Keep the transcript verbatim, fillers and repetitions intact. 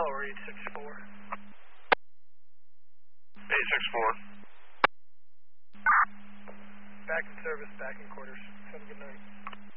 Tower eight six four. eight six four. Back in service, back in quarters. Have a good night.